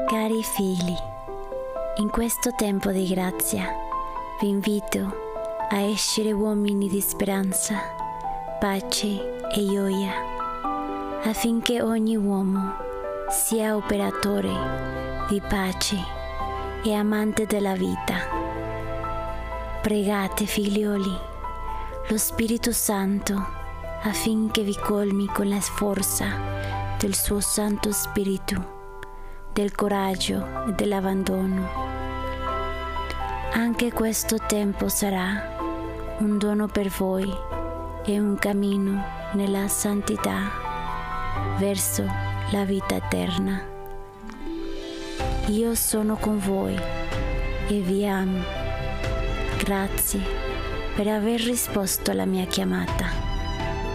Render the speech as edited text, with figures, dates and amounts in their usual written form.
Cari figli, in questo tempo di grazia vi invito a essere uomini di speranza, pace e gioia, affinché ogni uomo sia operatore di pace e amante della vita. Pregate, figlioli, lo Spirito Santo affinché vi colmi con la forza del suo Santo Spirito, del coraggio e dell'abbandono. Anche questo tempo sarà un dono per voi e un cammino nella santità verso la vita eterna. Io sono con voi e vi amo. Grazie per aver risposto alla mia chiamata.